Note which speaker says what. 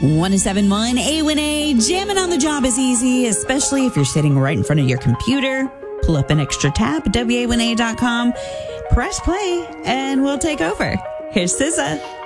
Speaker 1: 1071 A1A, jamming on the job is easy, especially if you're sitting right in front of your computer. Pull up an extra tab at WA1A.com, press play, and we'll take over. Here's SZA.